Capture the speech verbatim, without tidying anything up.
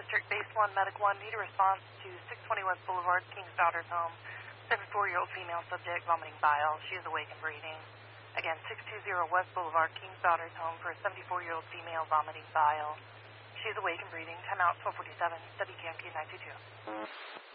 District, Base one, Medic one, need a response to six twenty West Boulevard, King's Daughter's Home. seventy-four-year-old female subject vomiting bile. She is awake and breathing. Again, six two zero West Boulevard, King's Daughter's Home for a seventy-four-year-old female vomiting bile. She is awake and breathing. Time out twelve forty-seven, W K M Q nine two two.